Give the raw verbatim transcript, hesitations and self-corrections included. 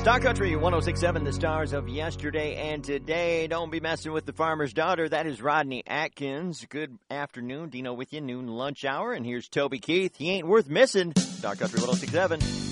Star Country one oh six point seven, the stars of yesterday and today. Don't be messing with the farmer's daughter. That is Rodney Atkins. Good afternoon. Dino with you, noon lunch hour. And here's Toby Keith. He ain't worth missing. Star Country one oh six point seven.